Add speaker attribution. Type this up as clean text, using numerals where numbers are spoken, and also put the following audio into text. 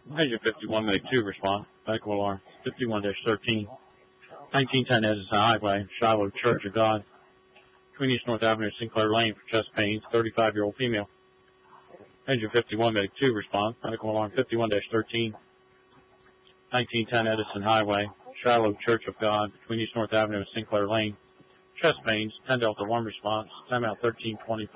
Speaker 1: Engine 51 Medic 2 respond. Medical alarm 51-13. 1910 Edison Highway, Shiloh Church of God. Between East North Avenue and Sinclair Lane for chest pains, 35-year-old female. Engine 51 Medic 2 respond. Medical alarm 51-13. 1910 Edison Highway, Shiloh Church of God. Between East North Avenue and Sinclair Lane. Chest pains, 10 Delta 1 response. Time out 1325.